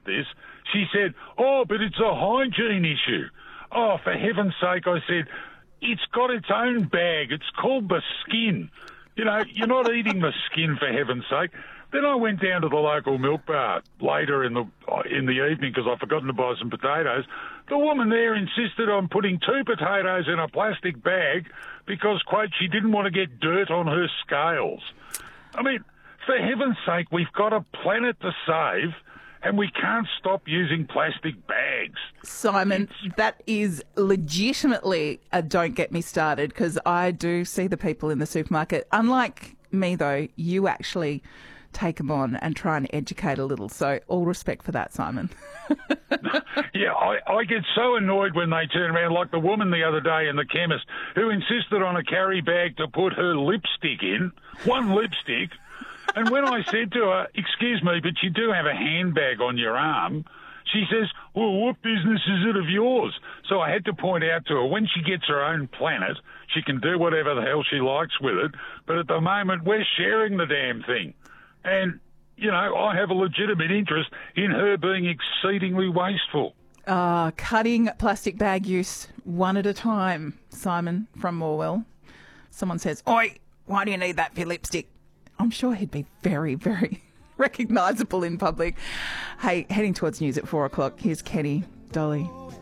at this. She said, oh, but it's a hygiene issue. Oh, for heaven's sake, I said, it's got its own bag. It's called the skin. You know, you're not eating the skin, for heaven's sake. Then I went down to the local milk bar later in the evening because I'd forgotten to buy some potatoes. The woman there insisted on putting 2 potatoes in a plastic bag because, quote, she didn't want to get dirt on her scales. I mean, for heaven's sake, we've got a planet to save and we can't stop using plastic bags. Simon, that is legitimately a don't get me started, because I do see the people in the supermarket. Unlike me, though, you actually take them on and try and educate a little. So all respect for that, Simon. Yeah, I get so annoyed when they turn around, like the woman the other day in the chemist who insisted on a carry bag to put her lipstick in, one lipstick. And when I said to her, excuse me, but you do have a handbag on your arm, she says, well, what business is it of yours? So I had to point out to her, when she gets her own planet, she can do whatever the hell she likes with it. But at the moment, we're sharing the damn thing. And, you know, I have a legitimate interest in her being exceedingly wasteful. Cutting plastic bag use one at a time, Simon from Morwell. Someone says, oi, why do you need that for your lipstick? I'm sure he'd be very, very recognisable in public. Hey, heading towards news at 4 o'clock. Here's Kenny, Dolly.